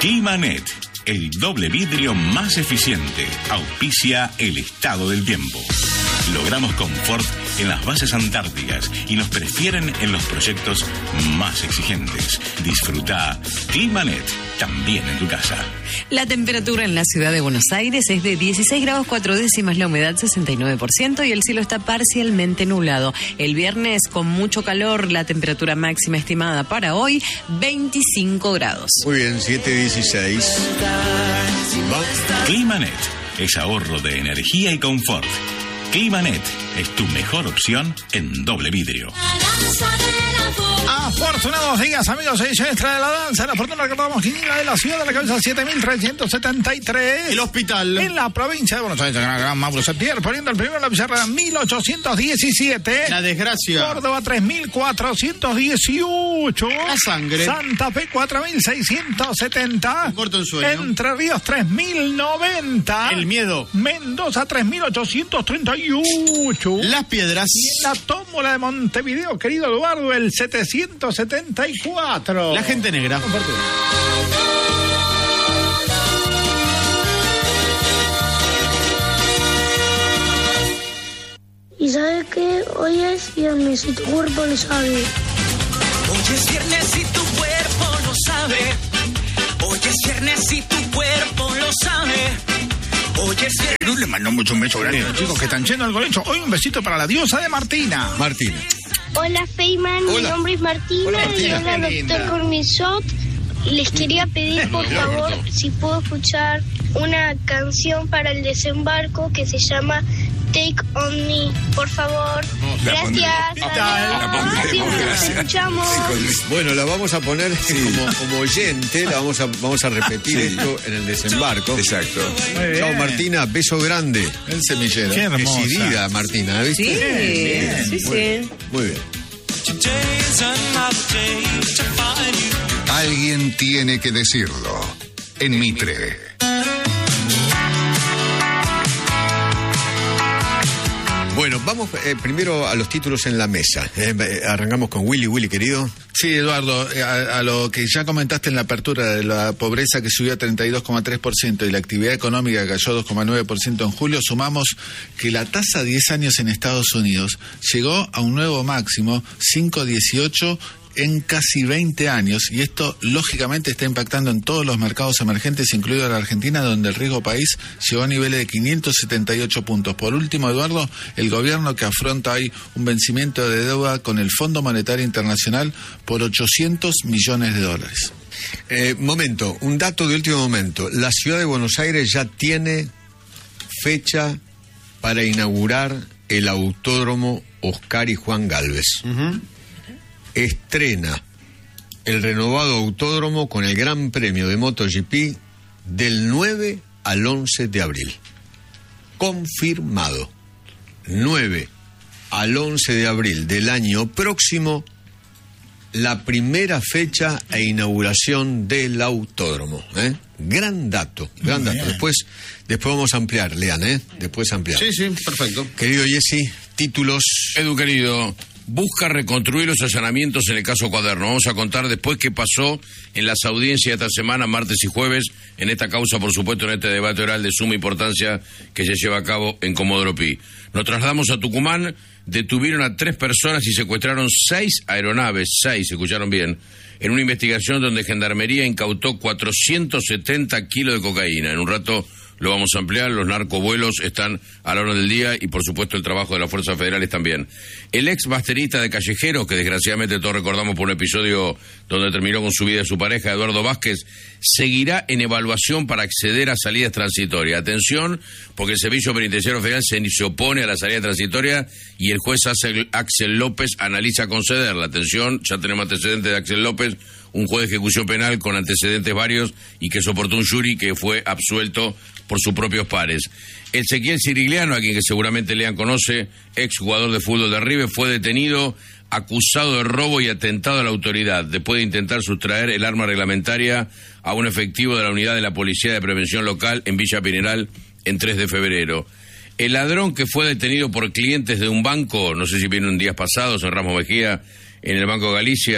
Climanet, el doble vidrio más eficiente, auspicia el estado del tiempo. Logramos confort en las bases antárticas y nos prefieren en los proyectos más exigentes. Disfruta Climanet también en tu casa. La temperatura en la ciudad de Buenos Aires es de 16 grados 4 décimas, la humedad 69% y el cielo está parcialmente nublado. El viernes con mucho calor, la temperatura máxima estimada para hoy 25 grados. Muy bien, 7:16. Climanet es ahorro de energía y confort. Climanet es tu mejor opción en doble vidrio. Afortunados días, amigos, edición extra de la danza. La fortuna recordamos quiniela de la ciudad de la cabeza 7373. El hospital. En la provincia de Buenos Aires, Gran Mauro Septier, poniendo el primero en la pizarra 1817. La desgracia. Córdoba 3418. La sangre. Santa Fe 4670. Corto el sueño. Entre Ríos 3090. El miedo. Mendoza 3838. Las piedras. Y en la tómbola de Montevideo, querido Eduardo, el 774. La gente negra. Y sabes que hoy es viernes y tu cuerpo lo sabe. Hoy es viernes y tu cuerpo lo sabe. Hoy es viernes y tu cuerpo lo sabe. Hoy es viernes. Perú le mandó mucho un beso grande a los chicos que están yendo al colegio. Hoy un besito para la diosa de Martina. Martina. Hola Feynman, mi nombre es Martina, Hola, Martina. y hola doctor Cornishot. Les quería pedir por favor si puedo escuchar una canción para el desembarco que se llama Take On Me, por favor. Gracias. Siempre nos escuchamos. Bueno, la vamos a poner como oyente, vamos a repetir esto en el desembarco. Exacto. Chao Martina, beso grande. El semillero. Qué hermosa. Decidida Martina, ¿viste? Sí. Muy bien. Alguien tiene que decirlo. En Mitre. Bueno, vamos primero a los títulos en la mesa. Arrancamos con Willy, querido. Sí, Eduardo, a lo que ya comentaste en la apertura de la pobreza que subió a 32,3% y la actividad económica que cayó 2,9% en julio, sumamos que la tasa 10 años en Estados Unidos llegó a un nuevo máximo, 5,18 en casi 20 años, y esto lógicamente está impactando en todos los mercados emergentes, incluido la Argentina, donde el riesgo país llegó a niveles de 578 puntos. Por último, Eduardo, el gobierno que afronta hoy un vencimiento de deuda con el Fondo Monetario Internacional por $800 millones. Un dato de último momento. La ciudad de Buenos Aires ya tiene fecha para inaugurar el autódromo Oscar y Juan Gálvez. Estrena el renovado autódromo con el Gran Premio de MotoGP del 9 al 11 de abril. Confirmado. 9 al 11 de abril del año próximo, la primera fecha e inauguración del autódromo. Gran dato. Después vamos a ampliar, Lean, después ampliar. Sí, perfecto. Querido Jesse, títulos. Edu, querido, busca reconstruir los allanamientos en el caso Cuaderno. Vamos a contar después qué pasó en las audiencias esta semana, martes y jueves, en esta causa, por supuesto, en este debate oral de suma importancia que se lleva a cabo en Comodoro Pi. Nos trasladamos a Tucumán, detuvieron a 3 personas y secuestraron 6 aeronaves, 6, escucharon bien, en una investigación donde Gendarmería incautó 470 kilos de cocaína. En un rato lo vamos a ampliar, los narcovuelos están a la hora del día y por supuesto el trabajo de las fuerzas federales también. El ex baterista de Callejeros, que desgraciadamente todos recordamos por un episodio donde terminó con su vida su pareja, Eduardo Vázquez, seguirá en evaluación para acceder a salidas transitorias. Atención, porque el Servicio Penitenciario Federal se opone a la salida transitoria y el juez Axel López analiza concederla. Atención, ya tenemos antecedentes de Axel López, un juez de ejecución penal con antecedentes varios y que soportó un jury que fue absuelto por sus propios pares. Ezequiel Cirigliano, a quien que seguramente Lean conoce, ex jugador de fútbol de River, fue detenido acusado de robo y atentado a la autoridad después de intentar sustraer el arma reglamentaria a un efectivo de la unidad de la Policía de Prevención Local en Villa Pineral en 3 de febrero. El ladrón que fue detenido por clientes de un banco, no sé si vieron días pasados en Ramos Mejía, en el Banco Galicia,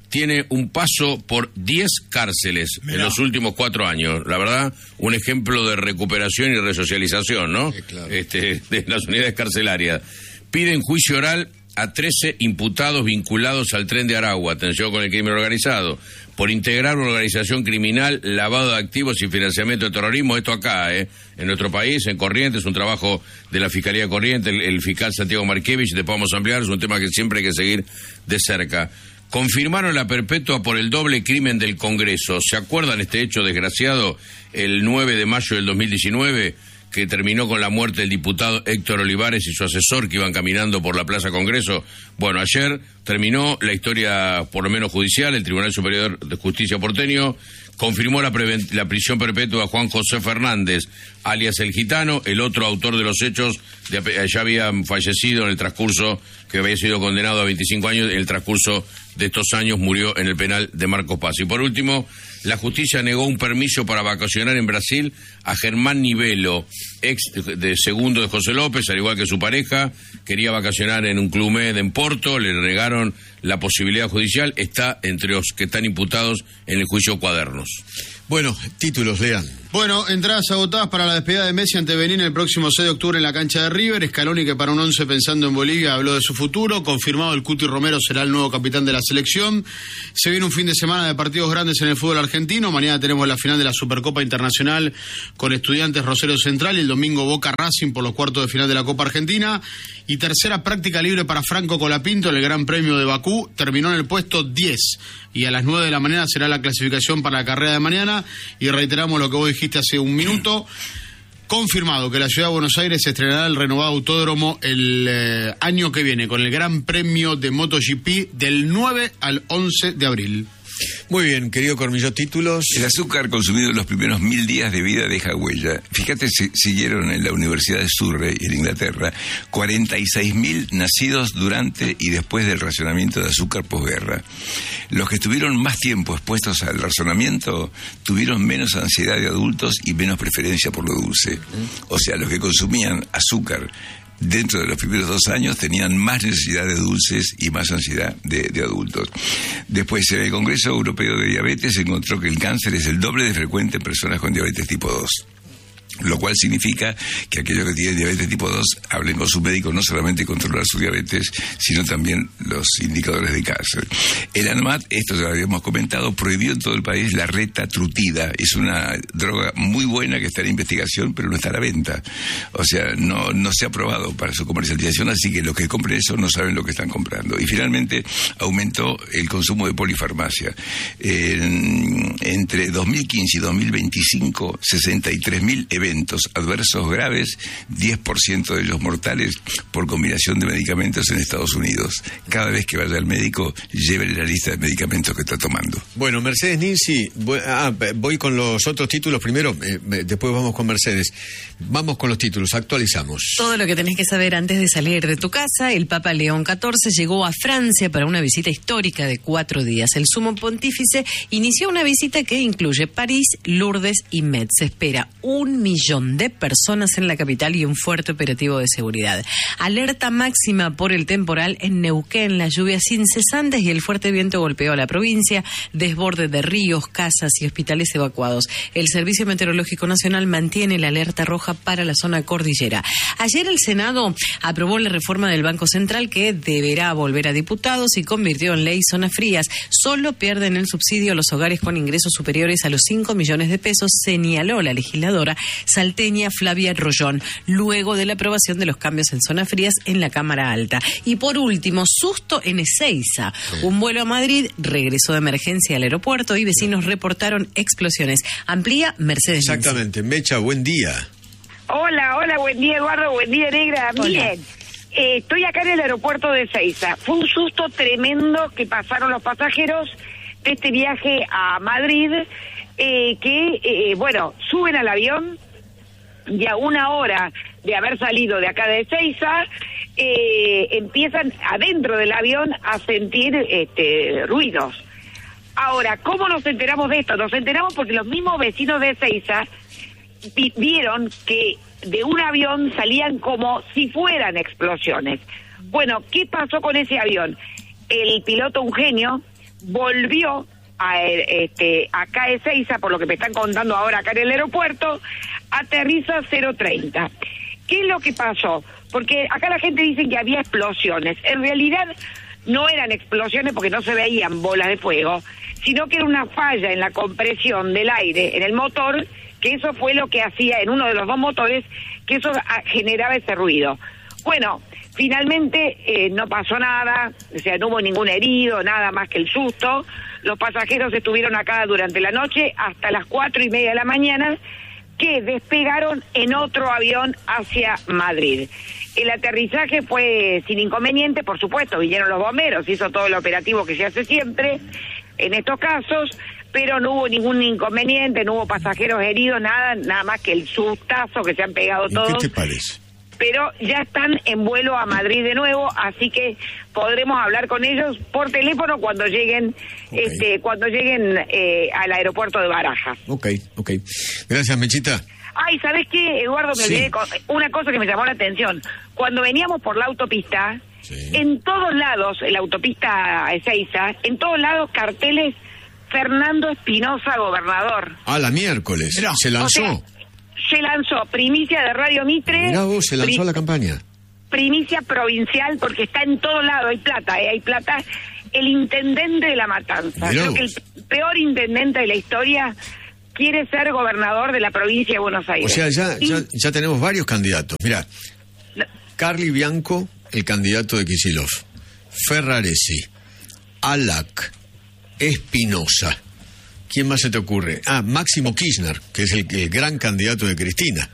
tiene un paso por 10 cárceles en los últimos 4 años. La verdad, un ejemplo de recuperación y resocialización, ¿no? Sí, claro. De las unidades carcelarias. Piden juicio oral a 13 imputados vinculados al Tren de Aragua, atención con el crimen organizado, por integrar una organización criminal, lavado de activos y financiamiento de terrorismo. Esto acá, en nuestro país, en Corrientes, un trabajo de la Fiscalía de Corrientes, el fiscal Santiago Markievich, después vamos a ampliar, es un tema que siempre hay que seguir de cerca. Confirmaron la perpetua por el doble crimen del Congreso. ¿Se acuerdan este hecho desgraciado? El 9 de mayo del 2019... que terminó con la muerte del diputado Héctor Olivares y su asesor que iban caminando por la Plaza Congreso. Bueno, ayer terminó la historia, por lo menos judicial. El Tribunal Superior de Justicia porteño confirmó la prisión perpetua a Juan José Fernández, alias El Gitano, el otro autor de los hechos. Ya había fallecido en el transcurso, que había sido condenado a 25 años, en el transcurso de estos años murió en el penal de Marcos Paz. Y por último, la justicia negó un permiso para vacacionar en Brasil a Germán Nivelo, ex de segundo de José López, al igual que su pareja. Quería vacacionar en un Club Med en Porto, le negaron la posibilidad judicial. Está entre los que están imputados en el juicio Cuadernos. Bueno, títulos, lean. Bueno, entradas agotadas para la despedida de Messi ante Benín el próximo 6 de octubre en la cancha de River. Scaloni, que para un 11 pensando en Bolivia, habló de su futuro. Confirmado, el Cuti Romero será el nuevo capitán de la selección. Se viene un fin de semana de partidos grandes en el fútbol argentino. Mañana tenemos la final de la Supercopa Internacional con Estudiantes Rosario Central y el domingo Boca Racing por los cuartos de final de la Copa Argentina. Y tercera práctica libre para Franco Colapinto en el Gran Premio de Bakú. Terminó en el puesto 10. Y a las 9 de la mañana será la clasificación para la carrera de mañana. Y reiteramos lo que vos dijiste hace un minuto. Confirmado que la Ciudad de Buenos Aires estrenará el renovado autódromo el año que viene con el Gran Premio de MotoGP del 9 al 11 de abril. Muy bien, querido Cormillot, títulos. El azúcar consumido en los primeros 1000 días de vida deja huella. Fíjate, siguieron en la Universidad de Surrey, en Inglaterra, 46.000 nacidos durante y después del racionamiento de azúcar posguerra. Los que estuvieron más tiempo expuestos al racionamiento tuvieron menos ansiedad de adultos y menos preferencia por lo dulce. O sea, los que consumían azúcar dentro de los primeros 2 años tenían más necesidad de dulces y más ansiedad de adultos. Después, en el Congreso Europeo de Diabetes se encontró que el cáncer es el doble de frecuente en personas con diabetes tipo 2. Lo cual significa que aquellos que tienen diabetes tipo 2 hablen con su médico no solamente controlar su diabetes, sino también los indicadores de cáncer. El ANMAT, esto ya lo habíamos comentado, prohibió en todo el país la retatrutida. Es una droga muy buena que está en investigación, pero no está a la venta. O sea, no se ha aprobado para su comercialización, así que los que compren eso no saben lo que están comprando. Y finalmente aumentó el consumo de polifarmacia. Entre 2015 y 2025, 63.000 eventos adversos graves, 10% de ellos mortales por combinación de medicamentos en Estados Unidos. Cada vez que vaya al médico, llévele la lista de medicamentos que está tomando. Bueno, Mercedes Ninzi, voy con los otros títulos primero, después vamos con Mercedes. Vamos con los títulos, actualizamos. Todo lo que tenés que saber antes de salir de tu casa. El Papa León XIV llegó a Francia para una visita histórica de 4 días. El sumo pontífice inició una visita que incluye París, Lourdes y Metz. Se espera 1 millón de personas en la capital y un fuerte operativo de seguridad. Alerta máxima por el temporal en Neuquén. Las lluvias incesantes y el fuerte viento golpeó a la provincia. Desborde de ríos, casas y hospitales evacuados. El Servicio Meteorológico Nacional mantiene la alerta roja para la zona cordillera. Ayer el Senado aprobó la reforma del Banco Central que deberá volver a diputados y convirtió en ley zonas frías. Solo pierden el subsidio los hogares con ingresos superiores a los 5 millones de pesos, señaló la legisladora salteña Flavia Rollón, luego de la aprobación de los cambios en zonas frías en la Cámara Alta. Y por último, susto en Ezeiza. Un vuelo a Madrid regresó de emergencia al aeropuerto y vecinos reportaron explosiones. Amplía Mercedes. Exactamente. Mecha, buen día. Hola, buen día, Eduardo, buen día, Negra. Hola. Miren, estoy acá en el aeropuerto de Ezeiza. Fue un susto tremendo que pasaron los pasajeros de este viaje a Madrid, bueno, suben al avión y a 1 hora de haber salido de acá de Ezeiza, empiezan adentro del avión a sentir ruidos. Ahora, ¿cómo nos enteramos de esto? Nos enteramos porque los mismos vecinos de Ezeiza vieron que de un avión salían como si fueran explosiones. Bueno, ¿qué pasó con ese avión? El piloto, un genio, volvió acá a Ezeiza, por lo que me están contando ahora acá en el aeropuerto, aterriza 0:30. ¿Qué es lo que pasó? Porque acá la gente dice que había explosiones. En realidad no eran explosiones porque no se veían bolas de fuego, sino que era una falla en la compresión del aire en el motor, que eso fue lo que hacía en uno de los dos motores, que eso generaba ese ruido. Bueno, finalmente no pasó nada, o sea, no hubo ningún herido, nada más que el susto. Los pasajeros estuvieron acá durante la noche hasta las 4:30 de la mañana, que despegaron en otro avión hacia Madrid. El aterrizaje fue sin inconveniente, por supuesto, vinieron los bomberos, hizo todo el operativo que se hace siempre en estos casos, pero no hubo ningún inconveniente, no hubo pasajeros heridos, nada más que el sustazo que se han pegado todos. ¿Qué te parece? Pero ya están en vuelo a Madrid de nuevo, así que podremos hablar con ellos por teléfono cuando lleguen, al aeropuerto de Barajas. Ok. Gracias, Mechita. Ay, ¿sabés qué, Eduardo? Me olvidé una cosa que me llamó la atención. Cuando veníamos por la autopista, en todos lados, en la autopista Ezeiza, en todos lados carteles Fernando Espinosa, gobernador. La miércoles. Mirá, se lanzó. O sea, se lanzó, primicia de Radio Mitre. Mirá vos, se lanzó la campaña. Primicia provincial, porque está en todo lado, hay plata. El intendente de La Matanza, creo que el peor intendente de la historia, quiere ser gobernador de la provincia de Buenos Aires. O sea, ya tenemos varios candidatos. Mirá, Carly Bianco, el candidato de Kicillof, Ferraresi, Alac, Espinosa. ¿Quién más se te ocurre? Máximo Kirchner, que es el gran candidato de Cristina.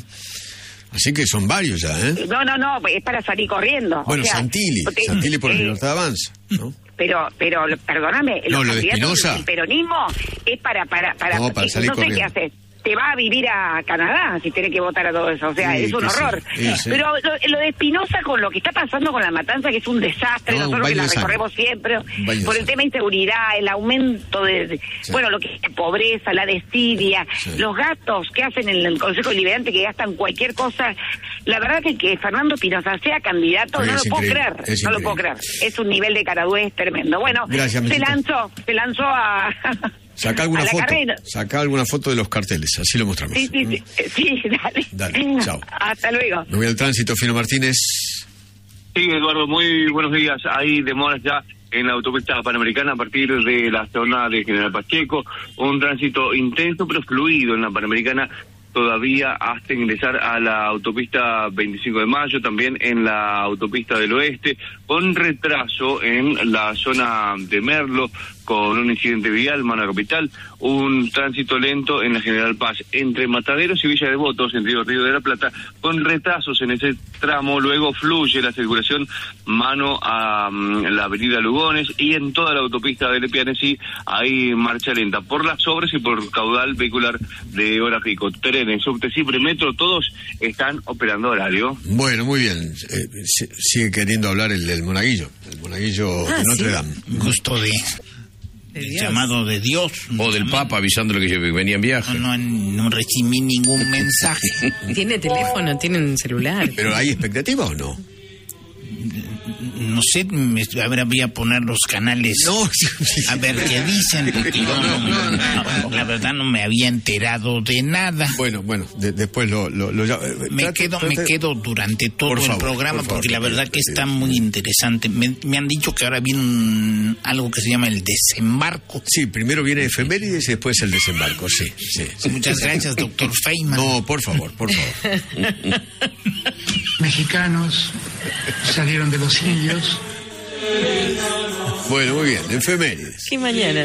Así que son varios ya, ¿eh? No, es para salir corriendo. Bueno, Santilli por la Libertad Avanza, ¿no? Pero perdóname, lo los de candidatos Espinosa. del peronismo es para salir no sé qué hacer. Te va a vivir a Canadá si tenés que votar a todo eso, o sea, es un horror. Sí. Pero lo de Espinosa, con lo que está pasando con La Matanza, que es un desastre, nosotros que la recorremos siempre, por el tema de inseguridad, el aumento bueno, lo que es la pobreza, la desidia, los gastos que hacen en el Consejo Deliberante, que gastan cualquier cosa. La verdad que Fernando Espinosa sea candidato, no lo puedo creer, lo puedo creer. Es un nivel de caradurez tremendo. Bueno, se lanzó a... Saca alguna foto de los carteles, así lo mostramos. Sí, dale. Chao. Hasta luego. Me voy al tránsito, Fino Martínez. Sí, Eduardo, muy buenos días. Hay demoras ya en la autopista Panamericana a partir de la zona de General Pacheco. Un tránsito intenso pero fluido en la Panamericana todavía hasta ingresar a la autopista 25 de Mayo, también en la autopista del Oeste, con retraso en la zona de Merlo, con un incidente vial, Mano Capital, un tránsito lento en la General Paz, entre Mataderos y Villa Devoto, sentido Río de la Plata, con retrasos en ese tramo. Luego fluye la circulación mano a la avenida Lugones, y en toda la autopista de Lepiane sí hay marcha lenta por las obras y por caudal vehicular de hora pico. Trenes, subte, Cipre, metro, todos están operando horario. Bueno, muy bien. Sigue queriendo hablar el monaguillo de Notre Dame. Gusto de llamado de Dios. O del Papa avisándole que venía en viaje. No recibí ningún mensaje. Tiene teléfono, tiene un celular. ¿Pero hay expectativa o no? No sé, voy a poner los canales a ver qué dicen, porque yo la verdad no me había enterado de nada. Bueno, después me quedo durante todo el programa, porque la verdad que está muy interesante. Me han dicho que ahora viene algo que se llama el desembarco. Sí, primero viene efemérides y después el desembarco, sí. Muchas gracias, doctor Feynman. No, por favor. Mexicanos salieron de los indios. Bueno, muy bien, efemérides. ¿Qué mañana?